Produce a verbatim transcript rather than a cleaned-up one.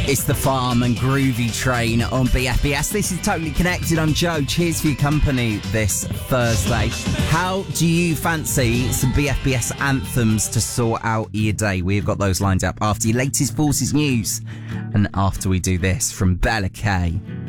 It's the Farm and Groovy Train on B F B S. This is Totally Connected. I'm Joe. Cheers for your company this Thursday. How do you fancy some B F B S anthems to sort out your day? We've got those lined up after your latest Forces news and after we do this from Bella K.